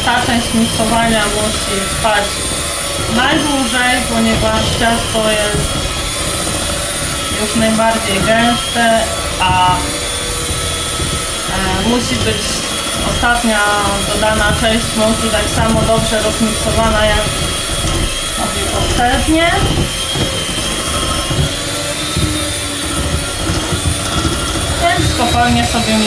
ta część miksowania musi trwać najdłużej, ponieważ ciasto jest już najbardziej gęste, a musi być ostatnia dodana część mąki tak samo dobrze rozmiksowana jak poprzednie. Więc spokojnie sobie